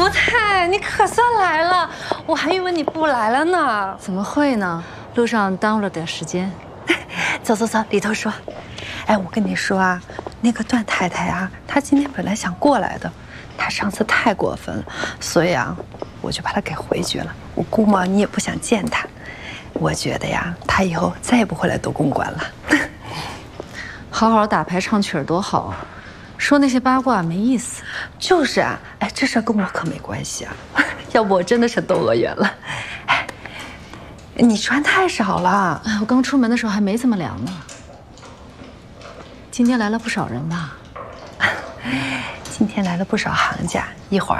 福太，你可算来了，我还以为你不来了呢。 怎么会呢？路上耽误了点时间。 走走走，里头说。哎，我跟你说啊，那个段太太啊，她今天本来想过来的，她上次太过分了，所以啊，我就把她给回绝了。我估摸你也不想见她，我觉得呀，她以后再也不会来东公馆了。 好好打牌唱曲儿多好啊，说那些八卦没意思。 就是啊，哎，这事儿跟我可没关系啊，要不我真的是窦娥冤了。哎，你穿太少了， 我刚出门的时候还没怎么量呢。今天来了不少人吧？ 今天来了不少行家，一会儿